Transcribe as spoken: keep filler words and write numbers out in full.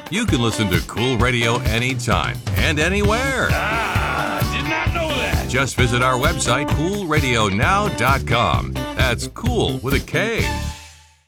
You can listen to Cool Radio anytime and anywhere. Ah, did not know that. Just visit our website, cool radio now dot com. That's cool with a K.